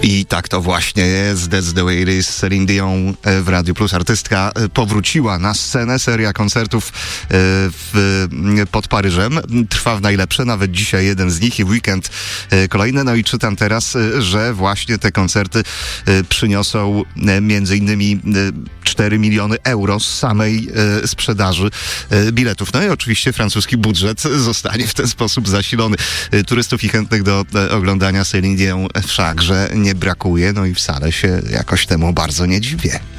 I tak to właśnie jest. That's the way it is. Celine Dion w Radiu Plus. Artystka powróciła na scenę. Seria koncertów pod Paryżem trwa w najlepsze. Nawet dzisiaj jeden z nich i w weekend kolejny. No i czytam teraz, że właśnie te koncerty przyniosą między innymi 4 miliony euro z samej sprzedaży biletów. No i oczywiście francuski budżet zostanie w ten sposób zasilony. Turystów i chętnych do oglądania Celine Dion wszakże nie brakuje. No i wcale się jakoś temu bardzo nie dziwię.